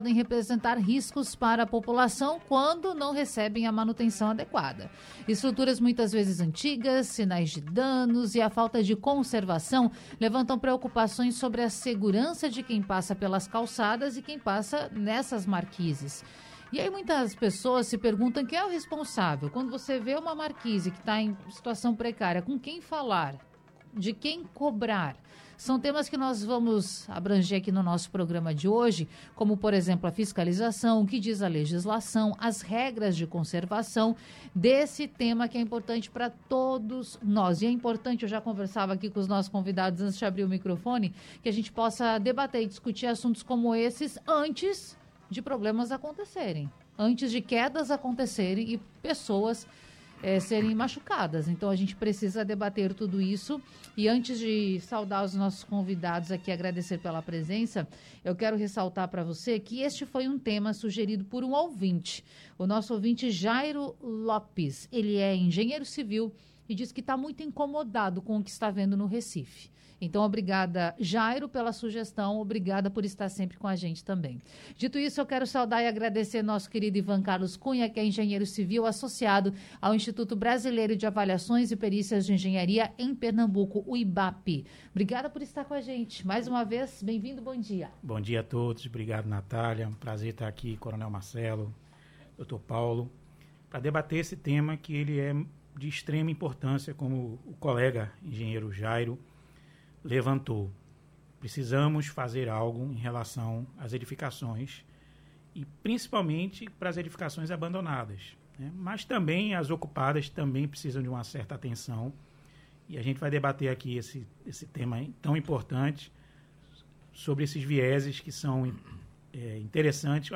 podem representar riscos para a população quando não recebem a manutenção adequada. Estruturas muitas vezes antigas, sinais de danos e a falta de conservação levantam preocupações sobre a segurança de quem passa pelas calçadas e quem passa nessas marquises. E aí muitas pessoas se perguntam quem é o responsável. Quando você vê uma marquise que está em situação precária, com quem falar? De quem cobrar? São temas que nós vamos abranger aqui no nosso programa de hoje, como, por exemplo, a fiscalização, o que diz a legislação, as regras de conservação desse tema que é importante para todos nós. E é importante, eu já conversava aqui com os nossos convidados antes de abrir o microfone, que a gente possa debater e discutir assuntos como esses antes de problemas acontecerem, antes de quedas acontecerem e pessoas serem machucadas. Então a gente precisa debater tudo isso. E antes de saudar os nossos convidados aqui, agradecer pela presença, eu quero ressaltar para você que este foi um tema sugerido por um ouvinte. O nosso ouvinte Jairo Lopes, ele é engenheiro civil e diz que está muito incomodado com o que está vendo no Recife. Então, obrigada, Jairo, pela sugestão. Obrigada por estar sempre com a gente também. Dito isso, eu quero saudar e agradecer nosso querido Ivan Carlos Cunha, que é engenheiro civil associado ao Instituto Brasileiro de Avaliações e Perícias de Engenharia em Pernambuco, o IBAP. Obrigada por estar com a gente. Mais uma vez, bem-vindo, bom dia. Bom dia a todos. Obrigado, Natália. Um prazer estar aqui, Coronel Marcelo, Dr. Paulo, para debater esse tema que ele é de extrema importância, como o colega engenheiro Jairo levantou. Precisamos fazer algo em relação às edificações e principalmente para as edificações abandonadas, né? Mas também as ocupadas também precisam de uma certa atenção e a gente vai debater aqui esse tema tão importante sobre esses vieses que são interessantes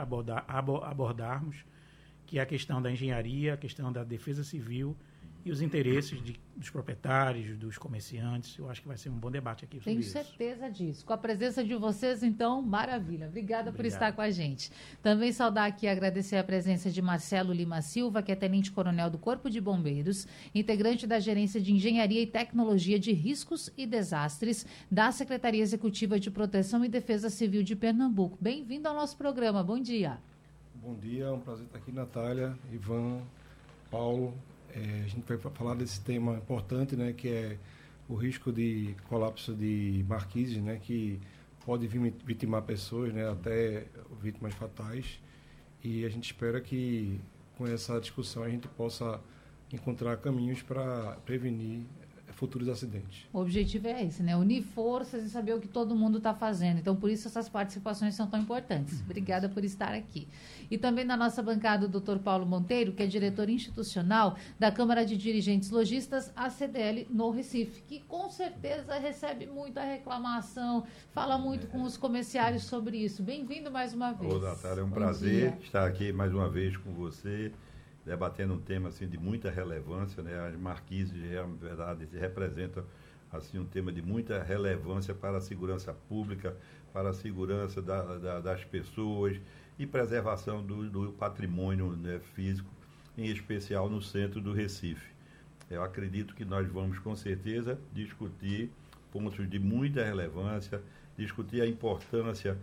abordarmos, que é a questão da engenharia, a questão da defesa civil e os interesses dos proprietários, dos comerciantes. Eu acho que vai ser um bom debate aqui sobre isso. Tenho certeza disso. Com a presença de vocês, então, maravilha. Obrigada por estar com a gente. Também saudar aqui e agradecer a presença de Marcelo Lima Silva, que é tenente-coronel do Corpo de Bombeiros, integrante da Gerência de Engenharia e Tecnologia de Riscos e Desastres da Secretaria Executiva de Proteção e Defesa Civil de Pernambuco. Bem-vindo ao nosso programa. Bom dia. Bom dia, é um prazer estar aqui, Natália, Ivan, Paulo. A gente vai falar desse tema importante, né, que é o risco de colapso de marquises, né, que pode vitimar pessoas, né, até vítimas fatais. E a gente espera que com essa discussão a gente possa encontrar caminhos para prevenir futuros acidentes. O objetivo é esse, né? Unir forças e saber o que todo mundo está fazendo. Então, por isso, essas participações são tão importantes. Obrigada por estar aqui. E também na nossa bancada, o Dr. Paulo Monteiro, que é diretor institucional da Câmara de Dirigentes Lojistas, ACDL, no Recife, que com certeza recebe muita reclamação, fala muito com os comerciários sobre isso. Bem-vindo mais uma vez. Ô, Natália, é um prazer estar aqui mais uma vez com você, debatendo um tema assim de muita relevância, né? As marquises, na verdade, representam assim um tema de muita relevância para a segurança pública, para a segurança das pessoas e preservação do patrimônio, né, físico, em especial no centro do Recife. Eu acredito que nós vamos, com certeza, discutir pontos de muita relevância, discutir a importância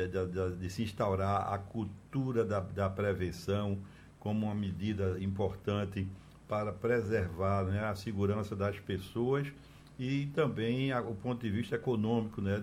de se instaurar a cultura da prevenção como uma medida importante para preservar, né, a segurança das pessoas e também o ponto de vista econômico, né,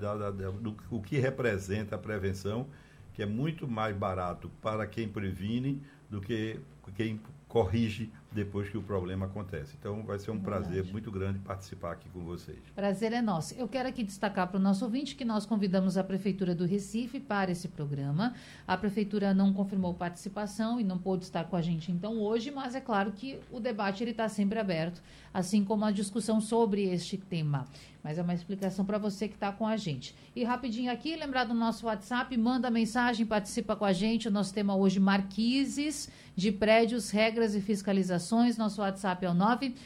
do que representa a prevenção, que é muito mais barato para quem previne do que quem corrige depois que o problema acontece. Então, vai ser um prazer muito grande participar aqui com vocês. Prazer é nosso. Eu quero aqui destacar para o nosso ouvinte que nós convidamos a Prefeitura do Recife para esse programa. A Prefeitura não confirmou participação e não pôde estar com a gente, então, hoje, mas é claro que o debate está sempre aberto, assim como a discussão sobre este tema. Mas é uma explicação para você que está com a gente. E rapidinho aqui, lembrar do nosso WhatsApp, manda mensagem, participa com a gente. O nosso tema hoje, marquises de prédios, regras e fiscalizações. Nosso WhatsApp é o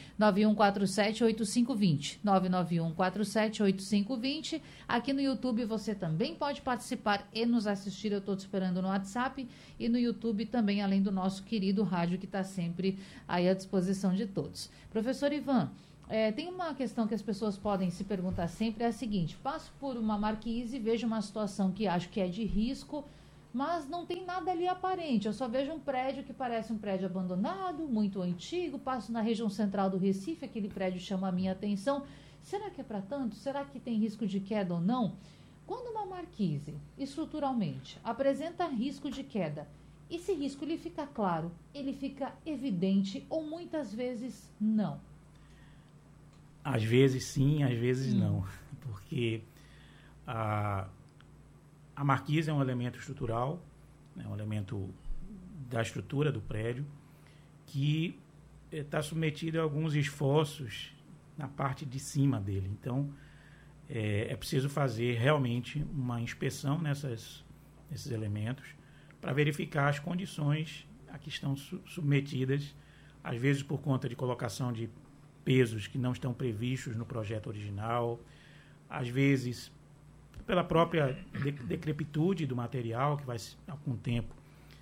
991478520. 991478520. Aqui no YouTube você também pode participar e nos assistir. Eu estou te esperando no WhatsApp e no YouTube também, além do nosso querido rádio que está sempre aí à disposição de todos. Professor Ivan, tem uma questão que as pessoas podem se perguntar sempre, é a seguinte: passo por uma marquise, vejo uma situação que acho que é de risco, mas não tem nada ali aparente. Eu só vejo um prédio que parece um prédio abandonado, muito antigo, passo na região central do Recife, aquele prédio chama a minha atenção. Será que é para tanto? Será que tem risco de queda ou não? Quando uma marquise, estruturalmente, apresenta risco de queda, esse risco ele fica claro, ele fica evidente ou muitas vezes não? Às vezes sim, às vezes não, porque a marquise é um elemento estrutural, né, um elemento da estrutura do prédio, que está submetido a alguns esforços na parte de cima dele. Então, é preciso fazer realmente uma inspeção nesses elementos para verificar as condições a que estão submetidas, às vezes por conta de colocação de pesos que não estão previstos no projeto original, às vezes pela própria decrepitude do material, que vai, com o tempo,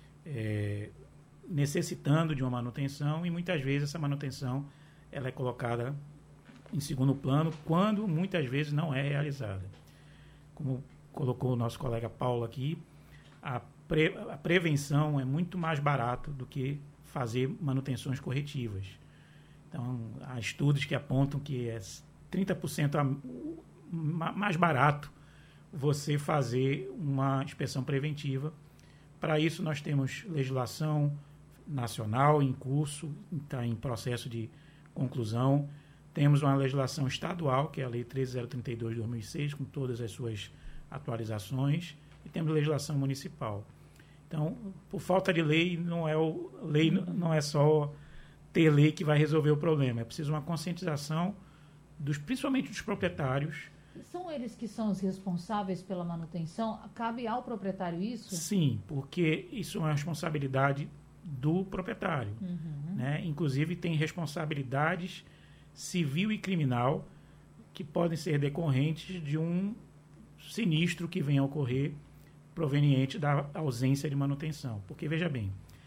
necessitando de uma manutenção, e muitas vezes essa manutenção ela é colocada em segundo plano, quando muitas vezes não é realizada. Como colocou o nosso colega Paulo aqui, a prevenção é muito mais barato do que fazer manutenções corretivas. Então, há estudos que apontam que é 30% mais barato você fazer uma inspeção preventiva. Para isso, nós temos legislação nacional em curso, está em processo de conclusão. Temos uma legislação estadual, que é a Lei 13.032 de 2006, com todas as suas atualizações, e temos legislação municipal. Então, por falta de lei, não é só ter lei que vai resolver o problema. É preciso uma conscientização, principalmente dos proprietários. São eles que são os responsáveis pela manutenção? Cabe ao proprietário isso? Sim, porque isso é uma responsabilidade do proprietário. Né? Inclusive, tem responsabilidades civil e criminal que podem ser decorrentes de um sinistro que venha a ocorrer proveniente da ausência de manutenção. Porque, veja bem,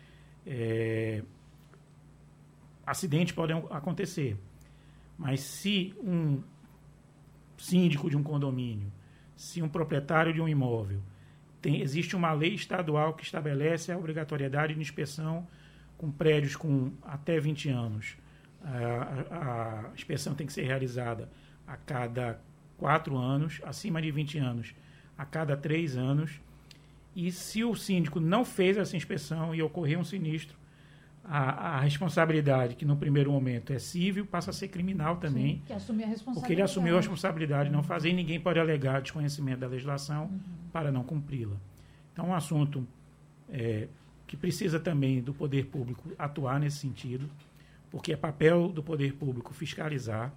acidentes podem acontecer, mas se um síndico de um condomínio, se um proprietário de um imóvel, existe uma lei estadual que estabelece a obrigatoriedade de inspeção com prédios com até 20 anos. A inspeção tem que ser realizada a cada 4 anos, acima de 20 anos, a cada 3 anos. E se o síndico não fez essa inspeção e ocorrer um sinistro, a responsabilidade, que no primeiro momento é civil, passa a ser criminal também. Sim, que assumir a responsabilidade. Porque ele assumiu a responsabilidade de não fazer, e ninguém pode alegar desconhecimento da legislação para não cumpri-la. Então, é um assunto que precisa também do poder público atuar nesse sentido, porque é papel do poder público fiscalizar.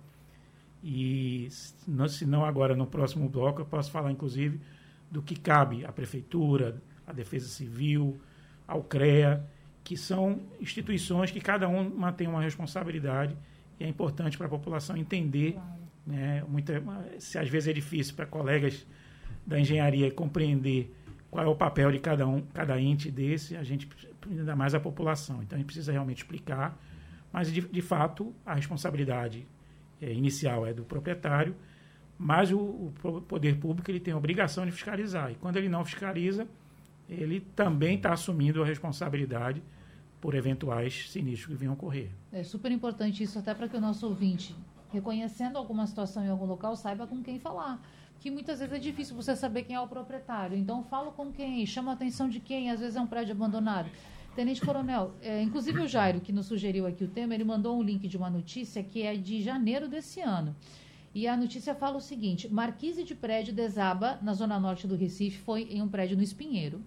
E, se não agora, no próximo bloco, eu posso falar, inclusive, do que cabe à Prefeitura, à Defesa Civil, ao CREA, que são instituições que cada uma tem uma responsabilidade, e é importante para a população entender. Claro. Né, se às vezes é difícil para colegas da engenharia compreender qual é o papel de cada ente desse, a gente, ainda mais a população. Então, a gente precisa realmente explicar, mas, de fato, a responsabilidade inicial é do proprietário, mas o poder público ele tem a obrigação de fiscalizar. E quando ele não fiscaliza, ele também está assumindo a responsabilidade por eventuais sinistros que venham ocorrer. É super importante isso, até para que o nosso ouvinte, reconhecendo alguma situação em algum local, saiba com quem falar. Que muitas vezes é difícil você saber quem é o proprietário. Então, falo com quem, chama a atenção de quem, às vezes é um prédio abandonado. Tenente Coronel, inclusive o Jairo, que nos sugeriu aqui o tema, ele mandou um link de uma notícia que é de janeiro desse ano. E a notícia fala o seguinte: marquise de prédio desaba na zona norte do Recife, foi em um prédio no Espinheiro.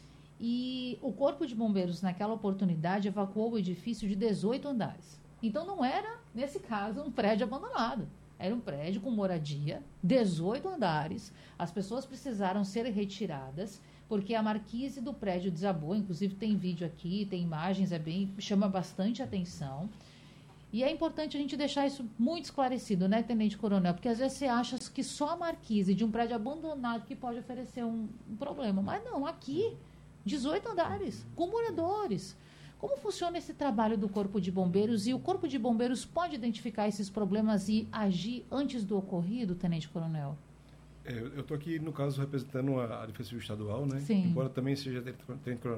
E o Corpo de Bombeiros, naquela oportunidade, evacuou o edifício de 18 andares. Então, não era, nesse caso, um prédio abandonado. Era um prédio com moradia, 18 andares. As pessoas precisaram ser retiradas, porque a marquise do prédio desabou. Inclusive, tem vídeo aqui, tem imagens, chama bastante atenção. E é importante a gente deixar isso muito esclarecido, né, Tenente Coronel? Porque às vezes você acha que só a marquise de um prédio abandonado que pode oferecer um problema. Mas não, aqui, 18 andares, com moradores. Como funciona esse trabalho do Corpo de Bombeiros? E o Corpo de Bombeiros pode identificar esses problemas e agir antes do ocorrido, Tenente Coronel? Eu estou aqui, no caso, representando a Defesa Civil Estadual, né? Sim. Embora também seja Tenente Coronel